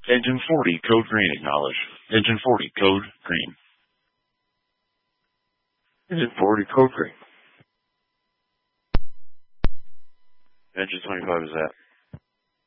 Engine 40, code green, acknowledge. Engine 40, code green. Engine 40, code green. Engine 25 is that.